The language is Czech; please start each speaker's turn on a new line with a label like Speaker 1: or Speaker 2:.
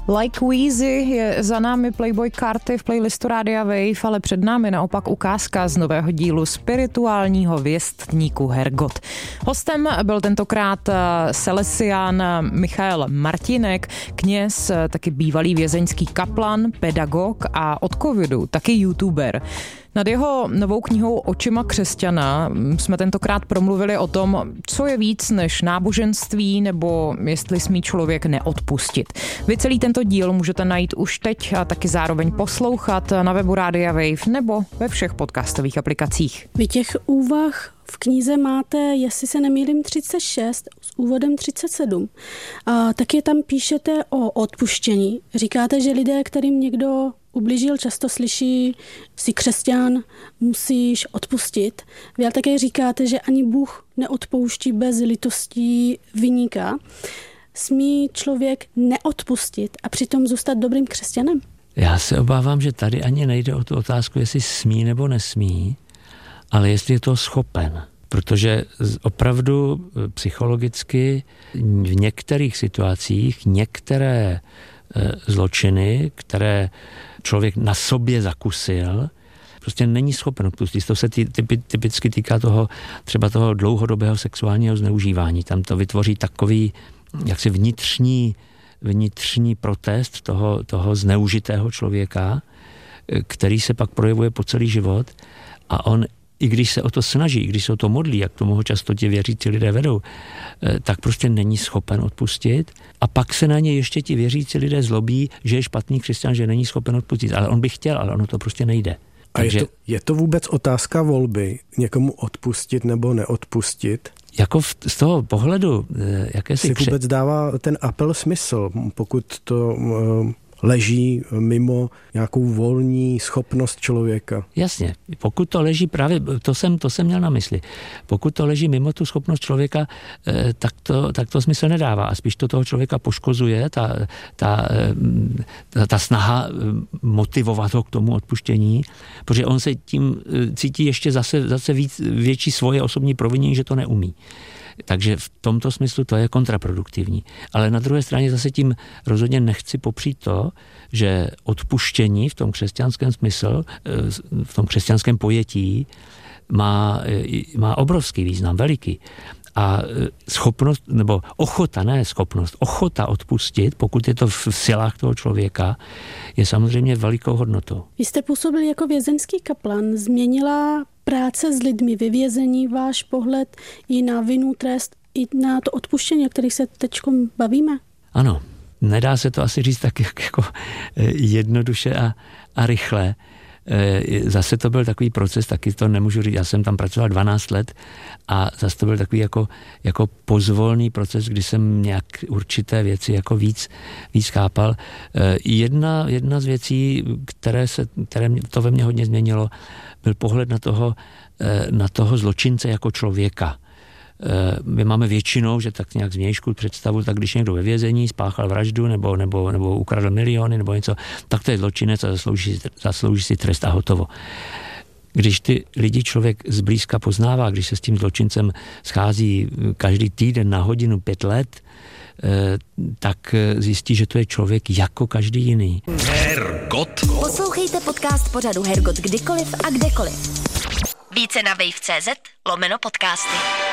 Speaker 1: Like Weezy je za námi Playboy Carti v playlistu Rádia Wave, ale před námi naopak ukázka z nového dílu spirituálního věstníku Hergot. Hostem byl tentokrát salesián Michael Martínek, kněz, taky bývalý vězeňský kaplan, pedagog a od covidu taky youtuber. Nad jeho novou knihou Očima křesťana jsme tentokrát promluvili o tom, co je víc než náboženství nebo jestli smí člověk neodpustit. Vy celý tento díl můžete najít už teď a taky zároveň poslouchat na webu Rádia Wave nebo ve všech podcastových aplikacích.
Speaker 2: Vy těch úvah v knize máte, jestli se nemýlím, 36 s úvodem 37. A taky tam píšete o odpuštění. Říkáte, že lidé, kterým někdo ublížil, často slyší, jsi křesťan, musíš odpustit. Vy ale také říkáte, že ani Bůh neodpouští bez litostí viníka. Smí člověk neodpustit a přitom zůstat dobrým křesťanem?
Speaker 3: Já se obávám, že tady ani nejde o tu otázku, jestli smí nebo nesmí, ale jestli je to schopen. Protože opravdu psychologicky v některých situacích některé zločiny, které člověk na sobě zakusil, prostě není schopen odpustit. To se typicky týká třeba toho dlouhodobého sexuálního zneužívání. Tam to vytvoří takový jaksi vnitřní protest toho zneužitého člověka, který se pak projevuje po celý život a on, i když se o to snaží, i když se o to modlí, jak tomu ho často ti věřící lidé vedou, tak prostě není schopen odpustit. A pak se na ně ještě ti věřící lidé zlobí, že je špatný křesťan, že není schopen odpustit. Ale on by chtěl, ale ono to prostě nejde.
Speaker 4: Takže je to vůbec otázka volby, někomu odpustit nebo neodpustit?
Speaker 3: Jako z toho pohledu, jaké
Speaker 4: si vůbec dává ten apel smysl, pokud to leží mimo nějakou volní schopnost člověka.
Speaker 3: Jasně, pokud to leží právě, to jsem měl na mysli, pokud to leží mimo tu schopnost člověka, tak to smysl nedává a spíš to toho člověka poškozuje, ta snaha motivovat ho k tomu odpuštění, protože on se tím cítí ještě zase větší svoje osobní provinění, že to neumí. Takže v tomto smyslu to je kontraproduktivní. Ale na druhé straně zase tím rozhodně nechci popřít to, že odpuštění v tom křesťanském smyslu, v tom křesťanském pojetí má obrovský význam, veliký. A schopnost, nebo ochota odpustit, pokud je to v silách toho člověka, je samozřejmě velikou hodnotou.
Speaker 2: Vy jste působil jako vězeňský kaplan. Změnila práce s lidmi ve vězení váš pohled i na vinu, trest, i na to odpuštění, o kterých se teď bavíme?
Speaker 3: Ano, nedá se to asi říct tak jako jednoduše a rychle. Zase to byl takový proces, taky to nemůžu říct, já jsem tam pracoval 12 let a zase to byl takový jako pozvolný proces, kdy jsem nějak určité věci jako víc chápal. Jedna z věcí, které to ve mně hodně změnilo, byl pohled na toho zločince jako člověka. My máme většinou, že tak nějak zvnějšku představu, tak když někdo ve vězení spáchal vraždu nebo ukradl miliony nebo něco, tak to je zločinec a zaslouží si trest a hotovo. Když ty lidi člověk zblízka poznává, když se s tím zločincem schází každý týden na hodinu 5 let, tak zjistí, že to je člověk jako každý jiný.
Speaker 5: Hergot. Poslouchejte podcast pořadu Hergot kdykoliv a kdekoliv. Více na wave.cz/podcasty.